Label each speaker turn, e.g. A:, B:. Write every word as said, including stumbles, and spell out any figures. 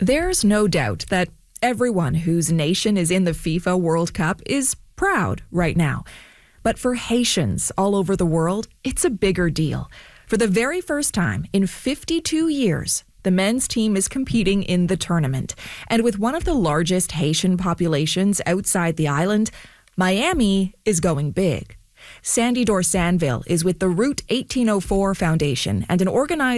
A: There's no doubt that everyone whose nation is in the FIFA World Cup is proud right now. But for Haitians all over the world, it's a bigger deal. For the very first time in fifty-two years, the men's team is competing in the tournament. And with one of the largest Haitian populations outside the island, Miami is going big. Sandy Dorsanville is with the Route eighteen oh four Foundation and an organizer